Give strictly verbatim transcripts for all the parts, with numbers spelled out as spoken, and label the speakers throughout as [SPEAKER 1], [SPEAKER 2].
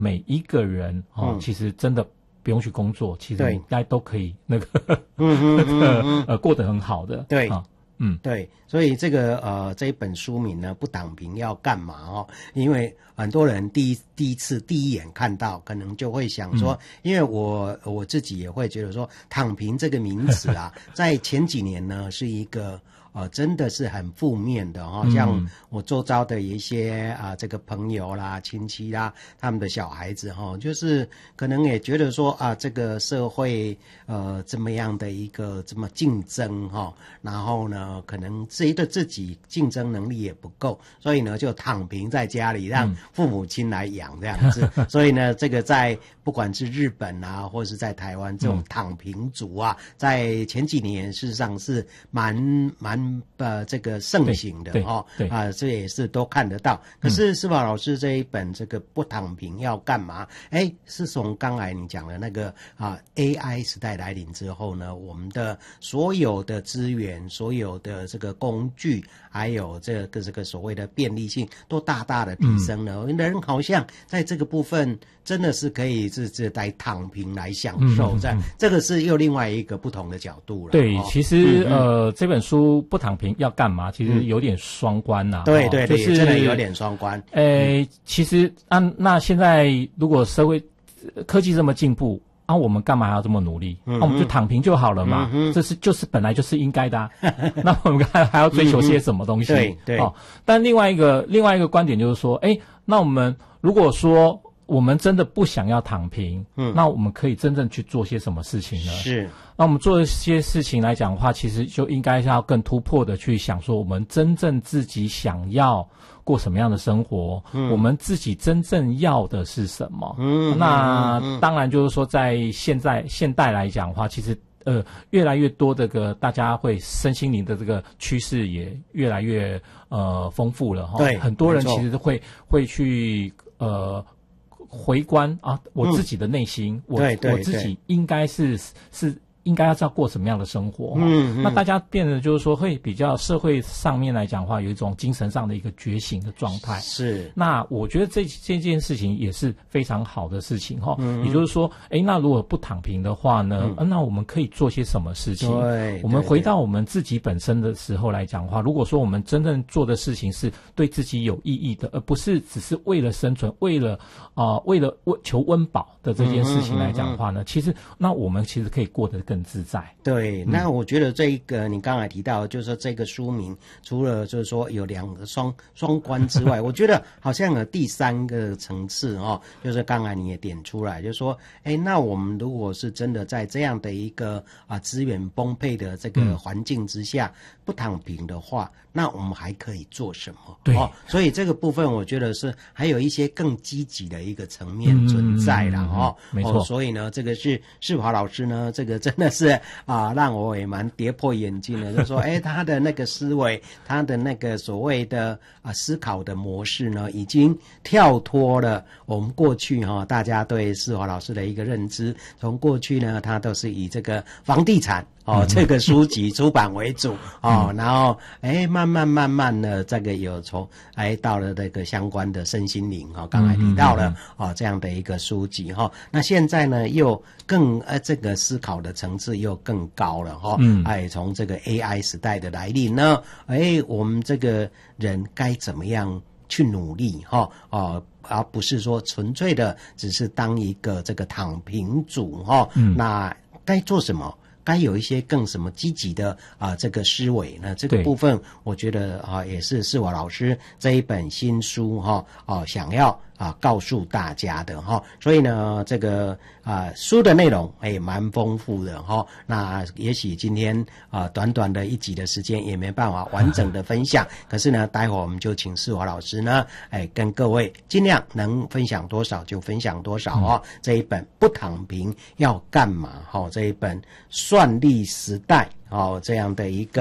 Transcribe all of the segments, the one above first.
[SPEAKER 1] 每一个人哦、嗯，其实真的不用去工作，其实应该都可以那个嗯那个呃过得很好的。
[SPEAKER 2] 对，
[SPEAKER 1] 啊嗯，
[SPEAKER 2] 对，所以这个呃这一本书名呢，不躺平要干嘛哦？因为很多人第一第一次第一眼看到，可能就会想说，嗯、因为我我自己也会觉得说，躺平这个名词啊，在前几年呢是一个。呃，真的是很负面的哈、哦，像我周遭的一些啊、呃，这个朋友啦、亲戚啦，他们的小孩子哈、哦，就是可能也觉得说啊，这个社会呃这么样的一个这么竞争哈、哦，然后呢，可能觉得自己竞争能力也不够，所以呢就躺平在家里，让父母亲来养这样子。嗯、所以呢，这个在不管是日本啊，或是在台湾，这种躺平族啊，在前几年事实上是蛮蛮。呃，这个盛行的哦，啊、呃，这也是都看得到。可是施宝老师这一本这个不躺平要干嘛？哎，是从刚才你讲的那个啊 A I 时代来临之后呢，我们的所有的资源、所有的这个工具，还有这个这个所谓的便利性，都大大的提升了。嗯、人好像在这个部分真的是可以是是来躺平来享受，这、嗯嗯、这个是又另外一个不同的角度了。
[SPEAKER 1] 对，
[SPEAKER 2] 哦、
[SPEAKER 1] 其实、嗯、呃这本书不躺平要干嘛？其实有点双关呐、啊嗯。
[SPEAKER 2] 对对对，
[SPEAKER 1] 就是
[SPEAKER 2] 真的有点双关。
[SPEAKER 1] 诶、嗯，其实按、啊、那现在如果社会科技这么进步。啊，我们干嘛要这么努力？嗯、啊，我们就躺平就好了嘛。嗯、这是就是本来就是应该的、啊。那我们还还要追求些什么东西？嗯、
[SPEAKER 2] 对对。
[SPEAKER 1] 哦，但另外一个另外一个观点就是说，哎，那我们如果说我们真的不想要躺平，嗯，那我们可以真正去做些什么事情呢？
[SPEAKER 2] 是。
[SPEAKER 1] 那我们做一些事情来讲的话，其实就应该是要更突破的去想说，我们真正自己想要过什么样的生活，嗯、我们自己真正要的是什么？嗯，那、嗯、当然就是说，在现在现代来讲的话，其实呃越来越多这个大家会身心灵的这个趋势也越来越呃丰富了哈。
[SPEAKER 2] 对，
[SPEAKER 1] 很多人其实会会去呃。回观啊，我自己的内心，嗯、我
[SPEAKER 2] 对对对
[SPEAKER 1] 我自己应该是是应该要知道过什么样的生活。嗯, 嗯，那大家变得就是说会比较社会上面来讲的话，有一种精神上的一个觉醒的状态。
[SPEAKER 2] 是。
[SPEAKER 1] 那我觉得这这件事情也是非常好的事情哈。嗯。也就是说，哎，那如果不躺平的话呢，嗯、啊，那我们可以做些什么事情？
[SPEAKER 2] 对。
[SPEAKER 1] 我们回到我们自己本身的时候来讲的话，如果说我们真正做的事情是对自己有意义的，而不是只是为了生存，为了啊、呃，为了求温饱的这件事情来讲的话呢，嗯嗯嗯嗯、其实那我们其实可以过得更自在。
[SPEAKER 2] 对，那我觉得这一个你刚才提到，就是说这个书名除了就是说有两个双双关之外，我觉得好像有第三个层次哦，就是刚才你也点出来，就是说，哎，那我们如果是真的在这样的一个啊资源丰沛的这个环境之下、嗯、不躺平的话，那我们还可以做什么？
[SPEAKER 1] 对，
[SPEAKER 2] 哦，所以这个部分我觉得是还有一些更积极的一个层面存在了、嗯、哦。
[SPEAKER 1] 没错、
[SPEAKER 2] 哦，所以呢，这个是世华老师呢，这个真的是啊，让我也蛮跌破眼镜的，就是说，哎，他的那个思维，他的那个所谓的啊思考的模式呢，已经跳脱了我们过去哈、哦、大家对世华老师的一个认知。从过去呢，他都是以这个房地产。哦，这个书籍出版为主哦，嗯、然后哎，慢慢慢慢的，这个有从哎到了这个相关的身心灵哈、哦，刚才提到了、嗯嗯嗯、哦这样的一个书籍哈、哦，那现在呢又更呃这个思考的层次又更高了哈、哦，嗯，哎，从这个 A I 时代的来临呢，哎，我们这个人该怎么样去努力哈、哦？哦。而不是说纯粹的只是当一个这个躺平族哈、哦，嗯，那该做什么？该有一些更什么积极的啊、呃、这个思维呢？这个部分我觉得啊也是世华老师这一本新书哈啊、呃、想要啊告诉大家的哈。所以呢这个啊、呃、书的内容也蛮丰富的哈。那也许今天啊、呃、短短的一集的时间也没办法完整的分享，可是呢待会儿我们就请世华老师呢哎跟各位尽量能分享多少就分享多少哦。嗯、这一本不躺平要干嘛哈？这一本算力时代哦，这样的一个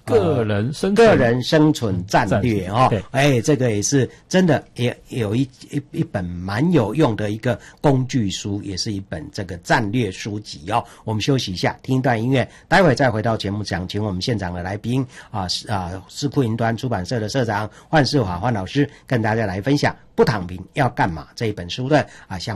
[SPEAKER 1] 个人生存、
[SPEAKER 2] 个人生存战略哦，
[SPEAKER 1] 对，
[SPEAKER 2] 哎，这个也是真的，也有一一一本蛮有用的一个工具书，也是一本这个战略书籍哦。我们休息一下，听一段音乐，待会再回到节目讲，请我们现场的来宾啊啊，智库云端出版社的社长范世华范老师跟大家来分享《不躺平要干嘛》这一本书的啊相。